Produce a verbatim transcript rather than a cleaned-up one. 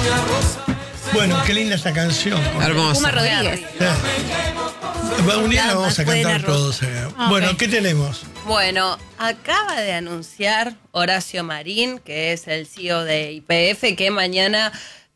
Bueno, qué linda esta canción. Hermosa. Puma Rodríguez. Va, un día la vamos a Las más cantar buenas, todos. eh. Bueno, ¿qué tenemos? Bueno, acaba de anunciar Horacio Marín, que es el C E O de Y P F, que mañana